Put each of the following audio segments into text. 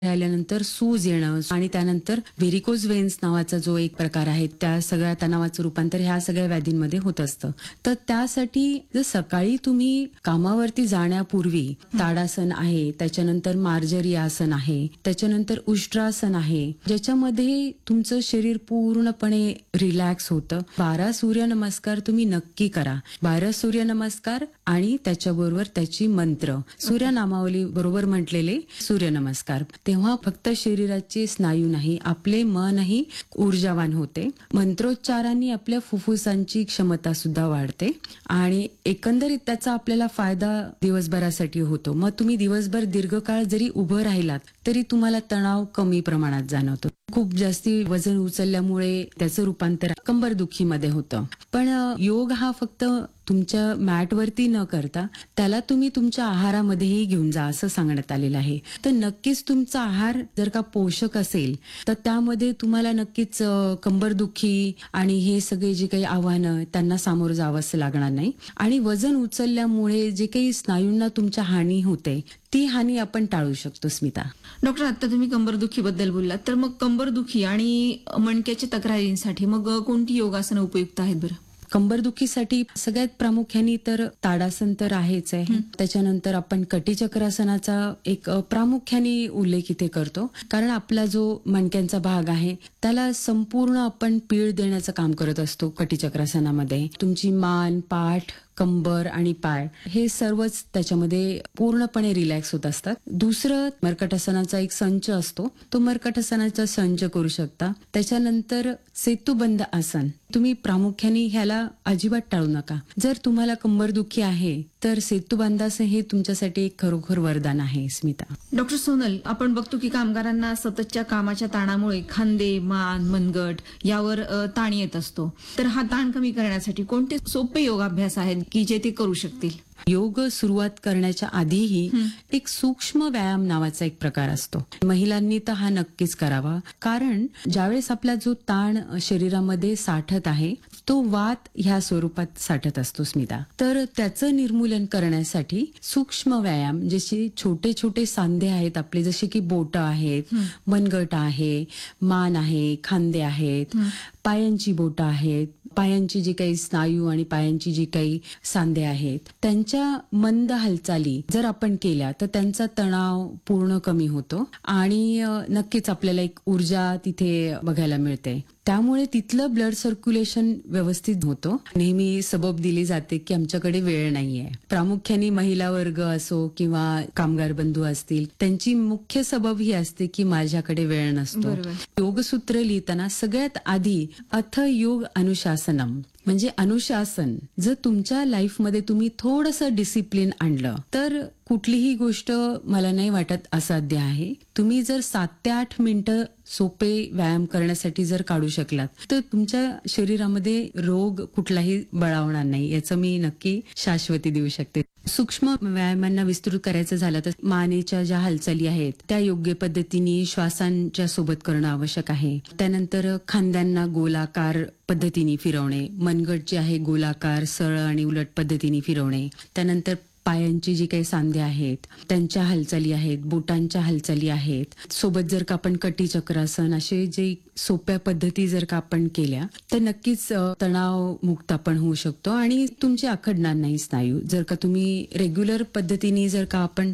राहिल्यानंतर सूज येणं आणि त्यानंतर व्हेरिकोज वेन्स नावाचा जो एक प्रकार आहे, त्या सगळ्या तणावाचं रूपांतर ह्या सगळ्या व्याधींमध्ये होत असतं. तर त्यासाठी जर सकाळी तुम्ही कामावरती जाण्यापूर्वी ताडासन आहे, त्याच्यानंतर मार्जरी आसन आहे, त्याच्यानंतर उष्ट्रासन आहे, ज्याच्यामध्ये तुमचं शरीर पूर्णपणे रिलॅक्स होतं. 12 सूर्यनमस्कार तुम्ही नक्की करा. 12 सूर्यनमस्कार आणि त्याच्याबरोबर त्याची मंत्र सूर्यनामावली बरोबर म्हटलेले सूर्यनमस्कार. तेव्हा फक्त शरीराचे स्नायू नाही, आपले मनही ऊर्जावान होते. मंत्रोच्चारांनी आपल्या फुफ्फुसांची क्षमता सुद्धा वाढते आणि एकंदरीत त्याचा आपल्याला फायदा दिवसभरासाठी होतो. मग तुम्ही दिवसभर दीर्घकाळ जरी उभं राहिलात तरी तुम्हाला तणाव कमी प्रमाणात जाणवतो. खूप जास्ती वजन उचलल्यामुळे त्याचं रूपांतर कंबरदुखीमध्ये होतं. पण योग हा फक्त तुमच्या मॅटवरती न करता त्याला तुम्ही तुमच्या आहारामध्येही घेऊन जा असं सांगण्यात आलेलं आहे. तर नक्कीच तुमचा आहार जर का पोषक असेल तर त्यामध्ये तुम्हाला नक्कीच कंबरदुखी आणि हे सगळे जे काही आव्हानं त्यांना सामोरं जावंसं लागणार नाही. आणि वजन उचलल्यामुळे जे काही स्नायूंना तुमच्या हानी होते ती हानी आपण टाळू शकतो. स्मिता, डॉक्टर, आता तुम्ही कंबरदुखीबद्दल बोललात, तर मग कंबरदुखी आणि मणक्याच्या तक्रारींसाठी मग कोणती योगासनं उपयुक्त आहेत बरं? कंबरदुखीसाठी सगळ्यात प्रामुख्याने तर ताडासन तर आहेच आहे. त्याच्यानंतर आपण कटिचक्रासनाचा एक प्रामुख्याने उल्लेख इथे करतो, कारण आपला जो मणक्यांचा भाग आहे त्याला संपूर्ण आपण पीळ देण्याचं काम करत असतो. कटिचक्रासनामध्ये तुमची मान, पाठ, कंबर आणि पाय हे सर्वच त्याच्यामध्ये पूर्णपणे रिलॅक्स होत असतात. दुसरं मर्कटासनाचा एक संच असतो, तो मर्कटासनाचा संच करू शकता. त्याच्यानंतर सेतुबंध आसन तुम्ही प्रामुख्याने ह्याला अजिबात टाळू नका. जर तुम्हाला कंबरदुखी आहे तर सेतुबंधासन हे तुमच्यासाठी एक खरोखर वरदान आहे. स्मिता, डॉक्टर सोनल, आपण बघतो की कामगारांना सततच्या कामाच्या ताणामुळे खांदे, मान, मनगट यावर ताण येत असतो. तर हा ताण कमी करण्यासाठी कोणते सोपे योगाभ्यास आहेत की जे ते करू शकतील? योग सुरुवात करण्याच्या आधीही एक सूक्ष्म व्यायाम नावाचा एक प्रकार असतो. महिलांनी तर हा नक्कीच करावा, कारण ज्यावेळेस आपला जो ताण शरीरामध्ये साठत आहे तो वात ह्या स्वरूपात साठत असतो. स्मिता, तर त्याचं निर्मूलन करण्यासाठी सूक्ष्म व्यायाम, जसे छोटे छोटे सांधे आहेत आपले, जसे की बोट आहेत, मनगट आहे, मान आहे, खांदे आहेत, पायांची बोट आहेत, पायांची जी काही स्नायू आणि पायांची जी काही सांधे आहेत त्यांच्या मंद हालचाली जर आपण केल्या तर त्यांचा तणाव पूर्ण कमी होतो आणि नक्कीच आपल्याला एक ऊर्जा तिथे बघायला मिळते. त्यामुळे तिथलं ब्लड सर्क्युलेशन व्यवस्थित होतं. नेहमी सबब दिली जाते की आमच्याकडे वेळ नाहीये. प्रामुख्याने महिला वर्ग असो किंवा कामगार बंधू असतील, त्यांची मुख्य सबब ही असते की माझ्याकडे वेळ नसतो. योगसूत्र लिहिताना सगळ्यात आधी अथ योग अनुशासनम म्हणजे अनुशासन. जर तुमच्या लाईफमध्ये तुम्ही थोडंसं डिसिप्लिन आणलं तर कुठलीही गोष्ट मला नाही वाटत असाध्य आहे. तुम्ही जर 7 ते 8 मिनिटं सोपे व्यायाम करण्यासाठी जर काढू शकलात तर तुमच्या शरीरामध्ये रोग कुठलाही बळावणार नाही, याचं मी नक्की शाश्वती देऊ शकते. सूक्ष्म व्यायामांना विस्तृत करायचं झालं तर मानेच्या ज्या हालचाली आहेत त्या योग्य पद्धतीने श्वासांच्या सोबत करणं आवश्यक आहे. त्यानंतर खांद्यांना गोलाकार पद्धतीने फिरवणे, मनगट जे आहे गोलाकार, सरळ आणि उलट पद्धतीने फिरवणे. त्यानंतर पायांची जी काही सांधे आहेत त्यांच्या हालचाली आहेत, बोटांच्या हालचाली आहेत. सोबत जर का आपण कटिचक्रासन असे जे सोप्या पद्धती जर का आपण केल्या तर नक्कीच तणाव मुक्त आपण होऊ शकतो आणि तुमचे आखडणार नाही स्नायू. जर का तुम्ही रेग्युलर पद्धतीने जर का आपण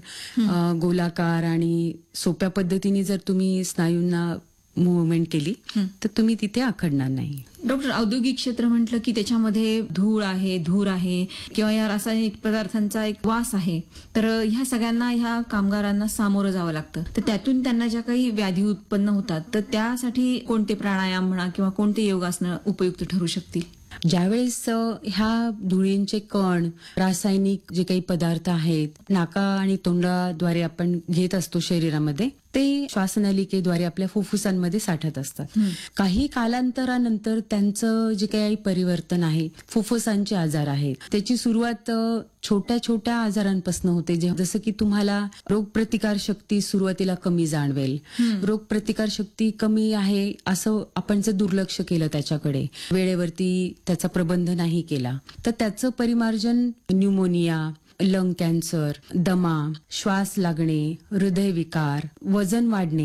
गोलाकार आणि सोप्या पद्धतीने जर तुम्ही स्नायूंना मुवमेंट केली तर तुम्ही तिथे आखडणार नाही. डॉक्टर, औद्योगिक क्षेत्र म्हटलं की त्याच्यामध्ये धूळ आहे, धूर आहे किंवा या रासायनिक पदार्थांचा एक वास आहे, तर ह्या सगळ्यांना ह्या कामगारांना सामोरं जावं लागतं. तर त्यातून त्यांना ज्या काही व्याधी उत्पन्न होतात तर त्यासाठी कोणते प्राणायाम म्हणा किंवा कोणते योगासनं उपयुक्त ठरू शकतील? ज्यावेळेस ह्या धुळींचे कण, रासायनिक जे काही पदार्थ आहेत नाका आणि तोंडाद्वारे आपण घेत असतो शरीरामध्ये, ते श्वासनलिकेद्वारे आपल्या फुफ्फुसांमध्ये साठत असतात. काही कालांतरानंतर त्यांचं जे काही परिवर्तन आहे, फुफ्फुसांचे आजार आहेत, त्याची सुरुवात छोट्या छोट्या आजारांपासून होते. जसं की तुम्हाला रोगप्रतिकार शक्ती सुरुवातीला कमी जाणवेल. रोगप्रतिकार शक्ती कमी आहे असं आपण जर दुर्लक्ष केलं त्याच्याकडे, वेळेवरती त्याचा प्रबंध नाही केला तर त्याचं परिमार्जन न्यूमोनिया, लंग कॅन्सर, दमा, श्वास लागणे, हृदयविकार, वजन वाढणे